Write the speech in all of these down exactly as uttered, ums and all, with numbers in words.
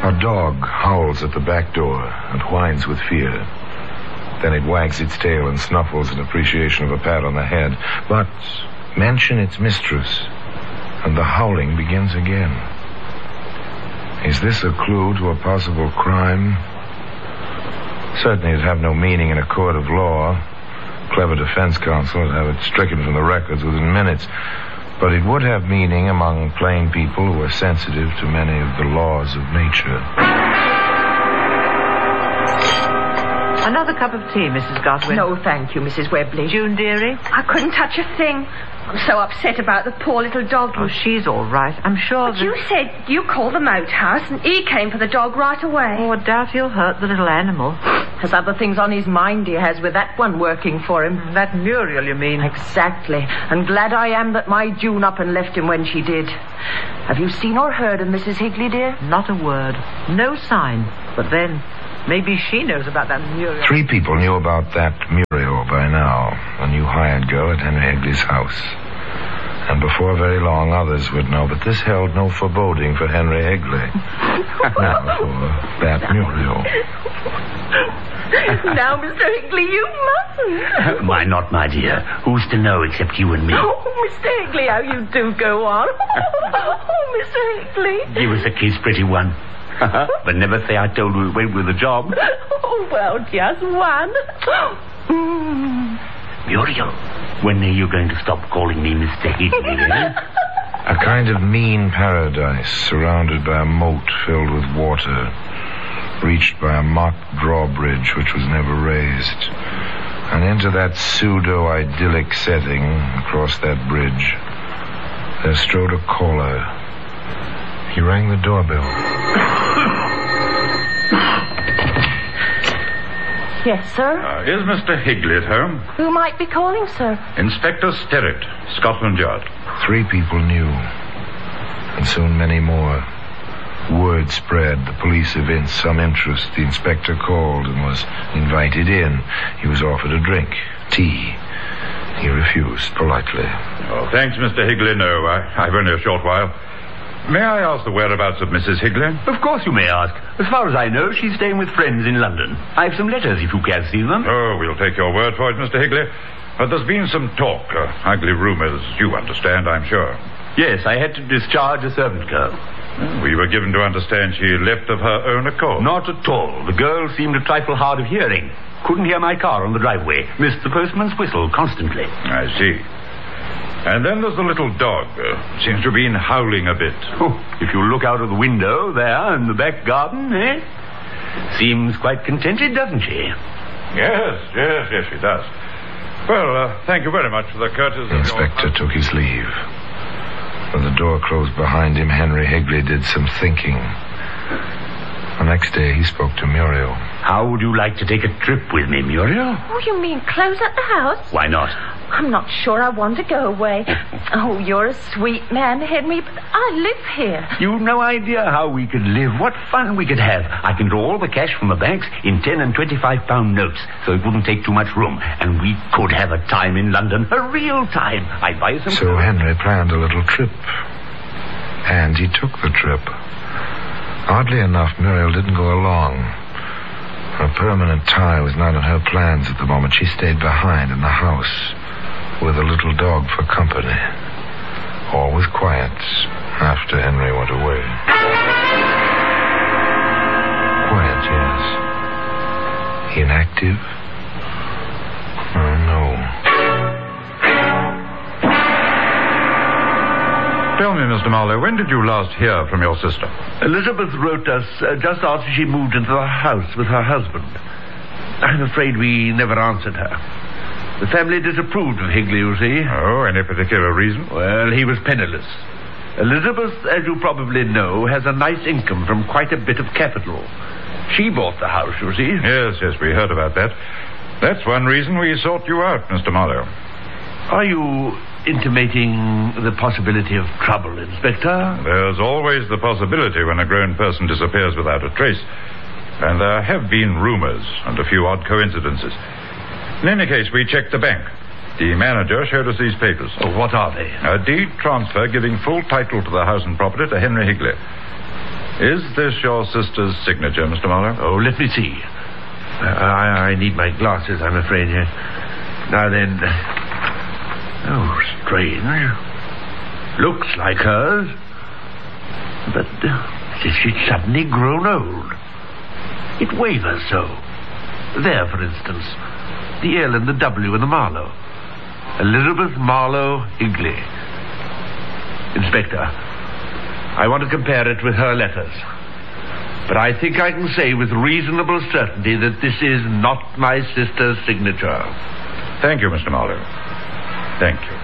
A dog howls at the back door and whines with fear. Then it wags its tail and snuffles in appreciation of a pat on the head. But mention its mistress, and the howling begins again. Is this a clue to a possible crime? Certainly it'd have no meaning in a court of law. Clever defense counsel would have it stricken from the records within minutes. But it would have meaning among plain people who are sensitive to many of the laws of nature. Another cup of tea, Missus Godwin. No, thank you, Missus Webley. June, dearie? I couldn't touch a thing. I'm so upset about the poor little dog. Oh, she's all right. I'm sure But that... you said you called the outhouse and he came for the dog right away. Oh, I doubt he'll hurt the little animal. Has other things on his mind he has with that one working for him. That Muriel, you mean? Exactly. And glad I am that my June up and left him when she did. Have you seen or heard of Missus Higley, dear? Not a word. No sign. But then, maybe she knows about that Muriel. Three people knew about that Muriel by now, a new hired girl at Henry Higley's house. And before very long, others would know, but this held no foreboding for Henry Higley. Now for that Muriel. Now, Mister Higley, you mustn't. Why not, my dear? Who's to know except you and me? Oh, Mister Higley, how you do go on. Oh, Mister Higley. Give us a kiss, pretty one. But never say I told you it went with the job. Oh, well, just one. Muriel, when are you going to stop calling me Mister Higley? A kind of mean paradise surrounded by a moat filled with water, reached by a mock drawbridge which was never raised. And into that pseudo-idyllic setting, across that bridge, there strode a caller. He rang the doorbell. Yes, sir? Uh, is Mister Higley at home? Who might be calling, sir? Inspector Sterrett, Scotland Yard. Three people knew, and soon many more. Word spread, the police evinced some interest. The inspector called and was invited in. He was offered a drink, tea. He refused politely. Oh, thanks, Mister Higley. No, I, I've only a short while. May I ask the whereabouts of Missus Higley? Of course you may ask. As far as I know, she's staying with friends in London. I've some letters if you can't see them. Oh, we'll take your word for it, Mister Higley. But there's been some talk, uh, ugly rumors. You understand, I'm sure. Yes, I had to discharge a servant girl. We were given to understand she left of her own accord. Not at all. The girl seemed a trifle hard of hearing. Couldn't hear my car on the driveway. Missed the postman's whistle constantly. I see. And then there's the little dog. Uh, seems to have been howling a bit. Oh, if you look out of the window there in the back garden, eh? Seems quite contented, doesn't she? Yes, yes, yes, she does. Well, uh, thank you very much for the courtesy. The inspector took his leave. When the door closed behind him, Henry Higley did some thinking. The next day, he spoke to Muriel. How would you like to take a trip with me, Muriel? Oh, you mean close at the house? Why not? I'm not sure I want to go away. Oh, you're a sweet man, Henry, but I live here. You've no idea how we could live, what fun we could have. I can draw all the cash from the banks in ten and twenty-five pound notes, so it wouldn't take too much room. And we could have a time in London, a real time. I'd buy some... So Henry planned a little trip. And he took the trip. Oddly enough, Muriel didn't go along. A permanent tie was not in her plans at the moment. She stayed behind in the house with a little dog for company. All was quiet after Henry went away. Quiet, yes. Inactive? Oh, no. Tell me, Mister Marlowe, when did you last hear from your sister? Elizabeth wrote us uh, just after she moved into the house with her husband. I'm afraid we never answered her. The family disapproved of Higley, you see. Oh, any particular reason? Well, he was penniless. Elizabeth, as you probably know, has a nice income from quite a bit of capital. She bought the house, you see. Yes, yes, we heard about that. That's one reason we sought you out, Mister Marlowe. Are you intimating the possibility of trouble, Inspector? There's always the possibility when a grown person disappears without a trace. And there have been rumors and a few odd coincidences. In any case, we checked the bank. The manager showed us these papers. Oh, what are they? A deed transfer giving full title to the house and property to Henry Higley. Is this your sister's signature, Mister Marlowe? Oh, let me see. Uh, I, I need my glasses, I'm afraid. Yes. Now then. Oh, strange. Looks like hers. But uh, she's suddenly grown old. It wavers so. There, for instance. The L and the W and the Marlowe. Elizabeth Marlowe Higley. Inspector, I want to compare it with her letters. But I think I can say with reasonable certainty that this is not my sister's signature. Thank you, Mister Marlowe. Thank you.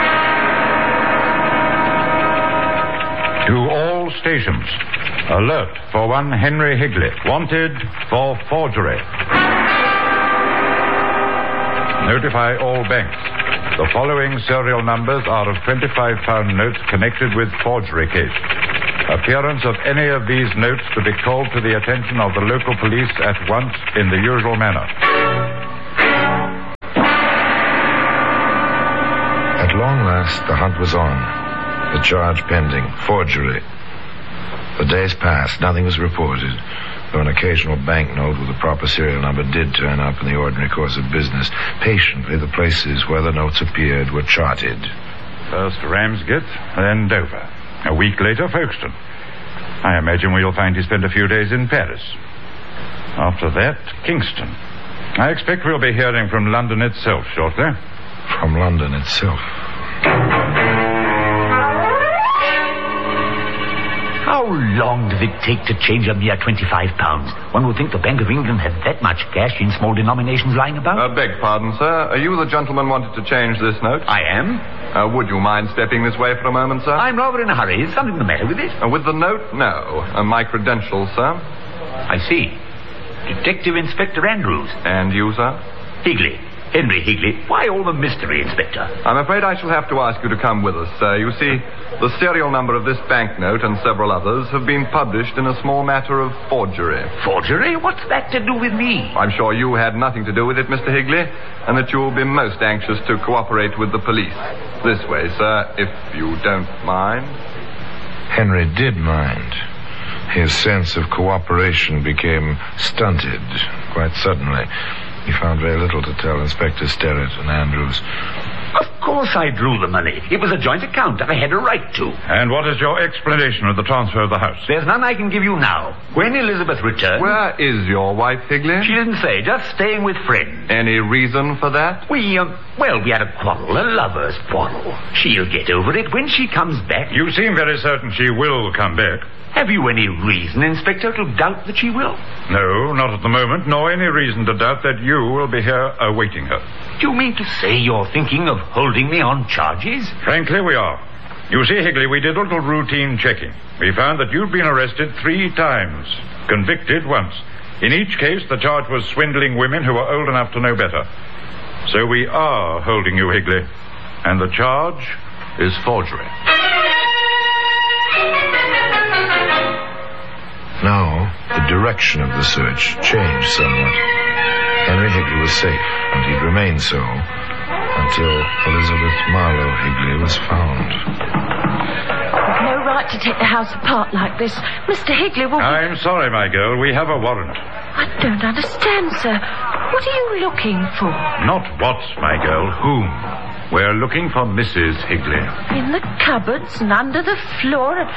To all stations, alert for one Henry Higley, wanted for forgery. Notify all banks. The following serial numbers are of twenty-five pound notes connected with forgery case. Appearance of any of these notes to be called to the attention of the local police at once in the usual manner. At long last, the hunt was on. The charge pending. Forgery. The days passed. Nothing was reported, though an occasional banknote with a proper serial number did turn up in the ordinary course of business. Patiently, the places where the notes appeared were charted. First Ramsgate, then Dover. A week later, Folkestone. I imagine we'll find he spent a few days in Paris. After that, Kingston. I expect we'll be hearing from London itself shortly. From London itself. How long does it take to change a mere twenty-five pounds? One would think the Bank of England had that much cash in small denominations lying about. Uh, beg pardon, sir. Are you the gentleman wanted to change this note? I am. Uh, would you mind stepping this way for a moment, sir? I'm rather in a hurry. Is something the matter with it? Uh, with the note? No. Uh, my credentials, sir. I see. Detective Inspector Andrews. And you, sir? Higley. Henry Higley. Why all the mystery, Inspector? I'm afraid I shall have to ask you to come with us, sir. You see, the serial number of this banknote and several others have been published in a small matter of forgery. Forgery? What's that to do with me? I'm sure you had nothing to do with it, Mister Higley, and that you'll be most anxious to cooperate with the police. This way, sir, if you don't mind. Henry did mind. His sense of cooperation became stunted quite suddenly. He found very little to tell Inspector Sterrett and Andrews. Of course I drew the money. It was a joint account I had a right to. And what is your explanation of the transfer of the house? There's none I can give you now. When Elizabeth returned... Where is your wife, Higley? She didn't say, just staying with friends. Any reason for that? We, um, well, we had a quarrel, a lover's quarrel. She'll get over it when she comes back. You seem very certain she will come back. Have you any reason, Inspector, to doubt that she will? No, not at the moment, nor any reason to doubt that you will be here awaiting her. Do you mean to say you're thinking of holding me on charges? Frankly, we are. You see, Higley, we did a little routine checking. We found that you'd been arrested three times, convicted once. In each case, the charge was swindling women who were old enough to know better. So we are holding you, Higley, and the charge is forgery. Now, the direction of the search changed somewhat. Henry Higley was safe, and he'd remain so until Elizabeth Marlowe Higley was found. You've no right to take the house apart like this. Mister Higley will... I'm sorry, my girl. We have a warrant. I don't understand, sir. What are you looking for? Not what, my girl. Whom? We're looking for Missus Higley. In the cupboards and under the floor and...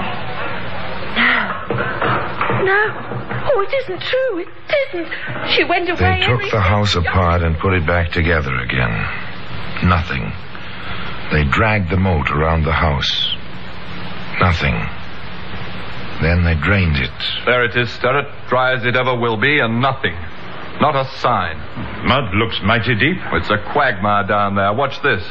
No. Oh, it isn't true. It isn't. She went away. They took the house apart and put it back together again. Nothing. They dragged the moat around the house. Nothing. Then they drained it. There it is, Sterrett. Dry as it ever will be, and nothing. Not a sign. Mud looks mighty deep. It's a quagmire down there. Watch this.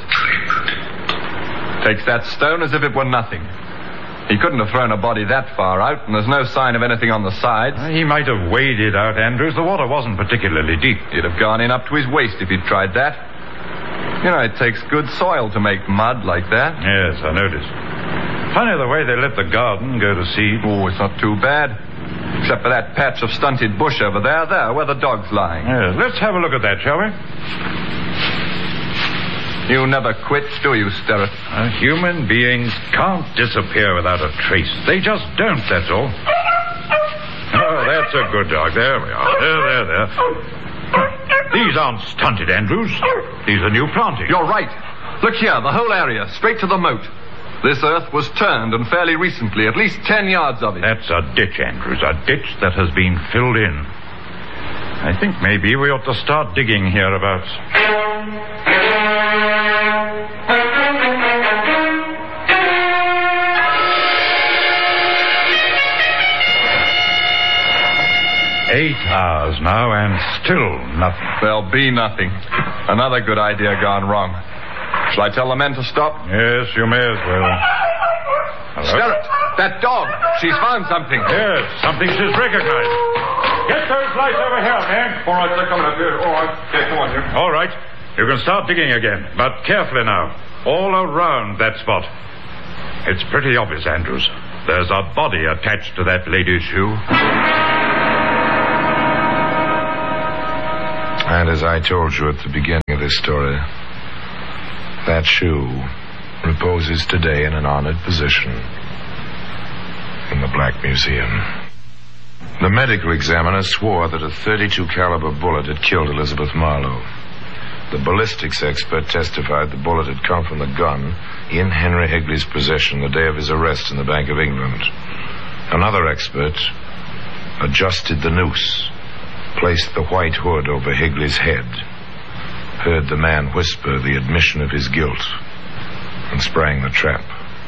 Takes that stone as if it were nothing. He couldn't have thrown a body that far out, and there's no sign of anything on the sides. He might have waded out, Andrews. The water wasn't particularly deep. He'd have gone in up to his waist if he'd tried that. You know, it takes good soil to make mud like that. Yes, I noticed. Funny the way they let the garden go to seed. Oh, it's not too bad. Except for that patch of stunted bush over there, there, where the dog's lying. Yes, let's have a look at that, shall we? You never quit, do you, Sterrett? Uh, human beings can't disappear without a trace. They just don't, that's all. Oh, that's a good dog. There we are. There, there, there. These aren't stunted, Andrews. These are new plantings. You're right. Look here, the whole area, straight to the moat. This earth was turned, and fairly recently, at least ten yards of it. That's a ditch, Andrews, a ditch that has been filled in. I think maybe we ought to start digging hereabouts. Eight hours now, and still nothing. There'll be nothing. Another good idea gone wrong. Shall I tell the men to stop? Yes, you may as well. Hello? Sterrett, that dog. She's found something. Yes, something she's recognized. Get those lights over here, man. All right, they're coming up here. All right. Okay, come on here. All right. You can start digging again, but carefully now. All around that spot. It's pretty obvious, Andrews. There's a body attached to that lady's shoe. And as I told you at the beginning of this story, that shoe reposes today in an honored position in the Black Museum. The medical examiner swore that a thirty-two caliber bullet had killed Elizabeth Marlowe. The ballistics expert testified the bullet had come from the gun in Henry Higley's possession the day of his arrest in the Bank of England. Another expert adjusted the noose, placed the white hood over Higley's head, heard the man whisper the admission of his guilt, and sprang the trap.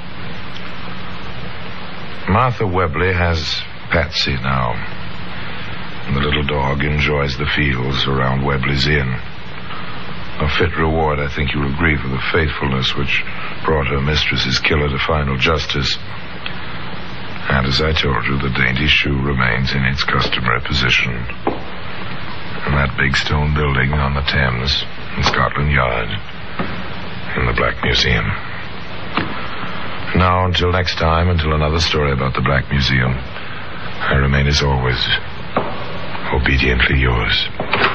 Martha Webley has Patsy now, and the little dog enjoys the fields around Webley's Inn. A fit reward, I think you'll agree, for the faithfulness which brought her mistress's killer to final justice. And as I told you, the dainty shoe remains in its customary position in that big stone building on the Thames in Scotland Yard in the Black Museum. Now, until next time, until another story about the Black Museum, I remain as always obediently yours.